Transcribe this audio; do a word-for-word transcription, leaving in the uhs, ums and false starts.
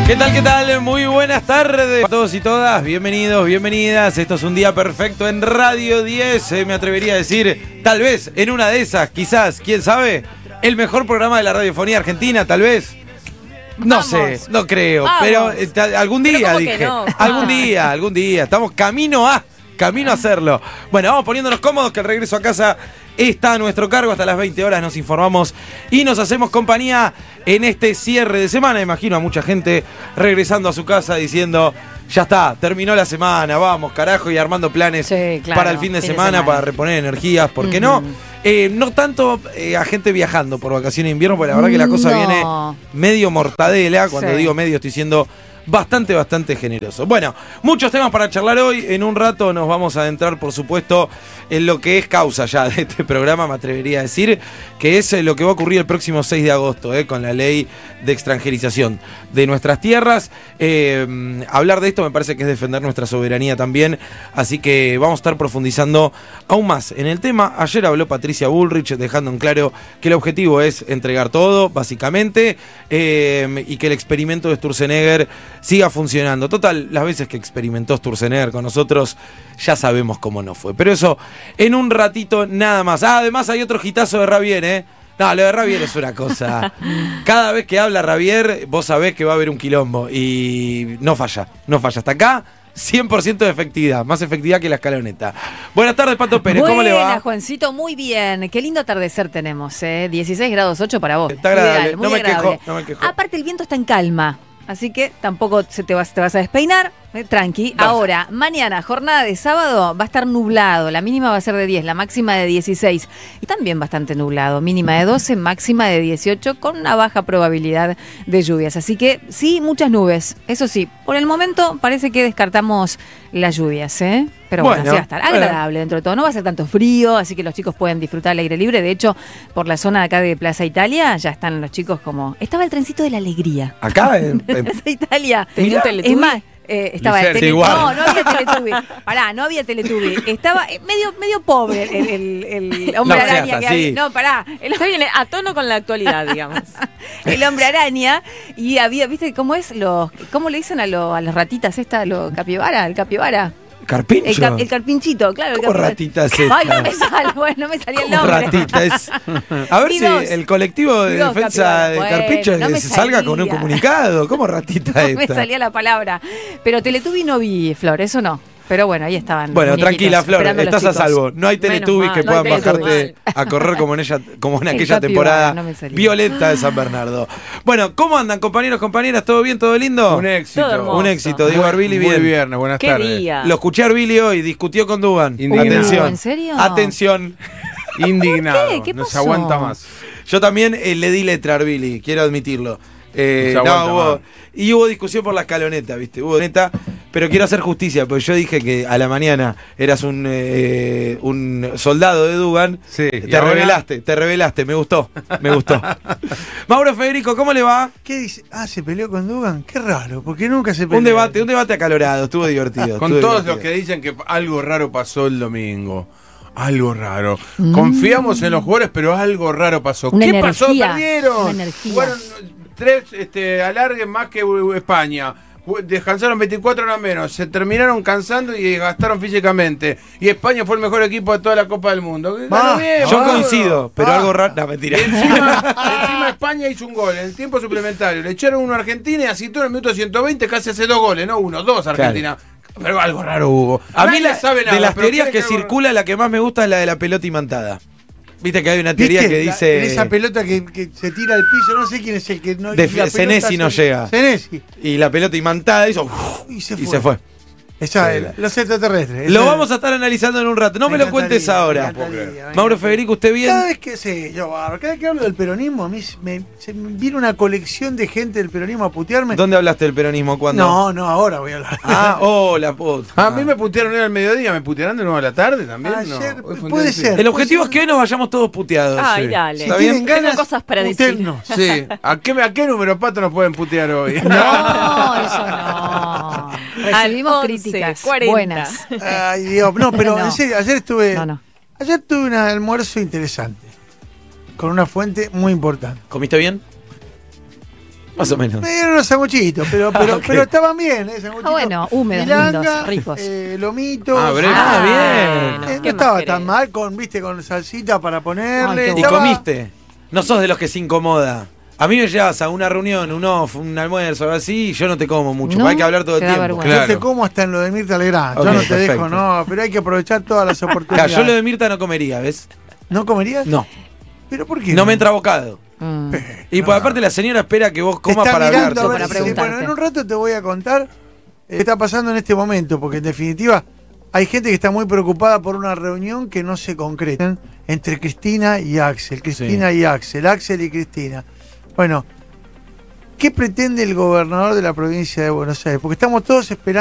¿Qué tal, qué tal? Muy buenas tardes a todos y todas. Bienvenidos, bienvenidas. Esto es un día perfecto en Radio diez. Eh, me atrevería a decir, tal vez, en una de esas, quizás, quién sabe, el mejor programa de la radiofonía argentina, tal vez. No Vamos. sé, no creo, Vamos. pero eh, ta- algún Pero día ¿cómo que dije. no? Algún Ah. día, algún día. Estamos camino a, camino a hacerlo. Bueno, vamos poniéndonos cómodos que el regreso a casa está a nuestro cargo. Hasta las veinte horas nos informamos y nos hacemos compañía en este cierre de semana. Imagino a mucha gente regresando a su casa diciendo, ya está, terminó la semana, vamos, carajo, y armando planes Sí, claro, para el fin de fin de semana, semana. para reponer energías, ¿por qué no? Eh, no tanto eh, a gente viajando por vacaciones de invierno, porque la verdad que la cosa No. viene medio mortadela. Cuando Sí. digo medio estoy siendo bastante, bastante generoso. Bueno, muchos temas para charlar hoy. En un rato nos vamos a adentrar, por supuesto, en lo que es causa ya de este programa, me atrevería a decir, que es eh, lo que va a ocurrir el próximo seis de agosto, eh, con la ley de extranjerización de nuestras tierras. Eh, hablar de esto me parece que es defender nuestra soberanía también, así que vamos a estar profundizando aún más en el tema. Ayer habló Patricia Bullrich dejando en claro que el objetivo es entregar todo, básicamente, eh, y que el experimento de Sturzenegger siga funcionando. Total, las veces que experimentó Sturzenegger con nosotros, ya sabemos cómo no fue. Pero eso, en un ratito nada más. Ah, además hay otro hitazo de Ravier, ¿eh? No, lo de Ravier es una cosa. Cada vez que habla Ravier, vos sabés que va a haber un quilombo. Y no falla, no falla. Hasta acá, cien por ciento de efectividad. Más efectividad que la escaloneta. Buenas tardes, Pato Pérez. ¿Cómo le va? Buenas, Juancito, muy bien. Qué lindo atardecer tenemos, ¿eh? dieciséis grados ocho para vos. Está agradable. Ideal, muy No me agradable. quejo, no me quejo. Aparte, el viento está en calma. Así que tampoco se te, vas, te vas a despeinar, eh, tranqui. Vas. Ahora, mañana, jornada de sábado, va a estar nublado. La mínima va a ser de diez, la máxima de dieciséis. Y también bastante nublado. Mínima de doce, máxima de dieciocho, con una baja probabilidad de lluvias. Así que sí, muchas nubes. Eso sí, por el momento parece que descartamos las lluvias, ¿eh? Pero bueno, Bueno, así va a estar. Agradable dentro de todo. No va a ser tanto frío, así que los chicos pueden disfrutar al aire libre. De hecho, por la zona de acá de Plaza Italia, ya están los chicos como... Estaba el trencito de la alegría. Acá, en, en- Plaza Italia. ¿Tenía un Teletubby? Es más, eh, estaba el Licerte, tele... igual. No, no había Teletubby. Pará, no había Teletubby. Estaba eh, medio, medio pobre el, el, el- el hombre No seas araña que así. había. No, pará. El, Está bien, a tono con la actualidad, digamos. el hombre araña. Y había, ¿viste cómo es? Los, ¿Cómo le dicen a, lo- a las ratitas esta? Lo capibara, el capibara. Carpincho. El, cap- el carpinchito, claro. el ¿Cómo capibara. ratita es esta? Ay, no me sale, bueno, no me salía el ¿Cómo nombre. ratita es? A ver Y si dos. el colectivo de Y dos defensa capibaras. de Bueno, Carpincho no que me se salga con un salía. comunicado. ¿Cómo ratita No me esta? salía la palabra. Pero Teletubby no vi, Flor, eso no. Pero bueno, ahí estaban. Bueno, los muñequitos, tranquila, Flor, esperando a los estás a chicos. salvo. No hay Menos Teletubbies mal, que no hay puedan bajarte Teletubbies. a correr como en ella, como en El aquella capibara, temporada no me salía. violenta de San Bernardo. Bueno, ¿cómo andan, compañeros, compañeras? ¿Todo bien, todo lindo? Un éxito. Todo hermoso. Un éxito, digo Arbili, Muy bien. viernes, buenas ¿Qué tardes. día? Lo escuché a Arbili hoy, discutió con Dugan. Indignado. Atención. ¿En serio? Atención. Indignado. ¿Por qué? ¿Qué No se pasó? aguanta más. Yo también eh, le di letra a Arbili, quiero admitirlo. Eh, No se no, aguanta hubo, más. y hubo discusión por la escaloneta, ¿viste? Hubo neta, pero quiero hacer justicia, porque yo dije que a la mañana eras un, eh, un soldado de Dugan. Sí, y Te ahora- revelaste, te revelaste, me gustó, me gustó. Mauro Federico, ¿cómo le va? ¿Qué dice? Ah, se peleó con Dugan. Qué raro, porque nunca se peleó. Un debate, un debate acalorado, estuvo divertido. Con estuvo todos divertido. los que dicen que algo raro pasó el domingo. Algo raro. Confiamos en los jugadores, pero algo raro pasó. Una ¿Qué pasó? energía, Perdieron. una energía. Jugaron tres este, alargues más que España. Ju- Descansaron veinticuatro horas menos. Se terminaron cansando y gastaron físicamente. Y España fue el mejor equipo de toda la Copa del Mundo. Ganó Va, bien, Yo boludo. coincido, pero Va. algo raro. No, mentira. Y encima, encima España hizo un gol en el tiempo suplementario. Le echaron uno a Argentina y así todo en el minuto ciento veinte casi hace dos goles, no uno, dos Argentina. Pero algo raro hubo. A mí Nadie la, sabe nada, de las pero teorías creen que algo- circula, la que más me gusta es la de la pelota imantada. Viste que hay una teoría ¿Viste? que La- dice... esa pelota que, que se tira al piso, no sé quién es el que no. De- la pelota Senesi no se- llega. Senesi. Y la pelota imantada hizo... Y se y fue. se fue. Esa, Sí, el- la- los extraterrestres. Lo Esa- vamos a estar analizando en un rato. No me, Me lo cuentes encantaría, ahora. me encantaría, me Mauro encantaría. Federico, ¿usted bien? Cada vez que sí, yo, bárbaro, cada vez que hablo del peronismo, a mí se me, se me viene una colección de gente del peronismo a putearme. ¿Dónde hablaste del peronismo? ¿Cuándo? No, no, ahora voy a hablar. Ah, oh, la puta. A mí me putearon hoy al mediodía, me putearon de nuevo a la tarde también. Ayer, no, Hoy fue un puede día ser. El objetivo es que hoy nos vayamos todos puteados. Ay, Sí. dale. Si ¿Está tienen bien? ganas, Tengo cosas para decir. putennos. Sí. ¿A qué, ¿A qué número pato nos pueden putear hoy? No, eso no. Recibimos once, críticas cuarenta. buenas. Ay, Dios. No, pero No. en serio, ayer estuve. No, no. Ayer tuve un almuerzo interesante. Con una fuente muy importante. ¿Comiste bien? Más o menos. Me dieron unos sanguchitos, pero, pero, Ah, ok. pero estaban bien, ¿eh? Sanguchitos. Ah, bueno, húmedos, Milanga, lindos, ricos. Eh, lomitos. Ah, breve. Ah, bien. Eh, no ¿Qué más estaba querés? tan mal, con, viste, con salsita para ponerle. Ay, qué ¿Y estaba- comiste? No sos de los que se incomoda. A mí me llevas a una reunión, un off, un almuerzo, algo así, y yo no te como mucho. No, porque hay que hablar todo el te da tiempo. vergüenza. Yo Claro. te como hasta en lo de Mirta Legrand. Ok, yo no te perfecto. dejo, no, pero hay que aprovechar todas las Claro, oportunidades. yo lo de Mirta no comería, ¿ves? ¿No comerías? No. ¿Pero por qué? No me entra bocado. Mm. Y por aparte la señora espera que vos Te comas está para mirando hablarte. a ver para si- preguntarte. Bueno, en un rato te voy a contar eh, qué está pasando en este momento, porque en definitiva hay gente que está muy preocupada por una reunión que no se concreta entre Cristina y Axel. Cristina y Axel, Axel y Cristina. Bueno, ¿qué pretende el gobernador de la provincia de Buenos Aires? Porque estamos todos esperando